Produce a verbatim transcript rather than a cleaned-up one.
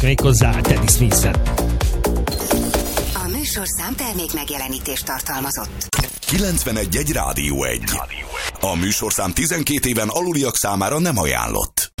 méghozzá Teddy Smith-en. A műsorszám termék megjelenítést tartalmazott. kilencvenegy egy Rádió egy. A műsorszám tizenkét éven aluliak számára nem ajánlott.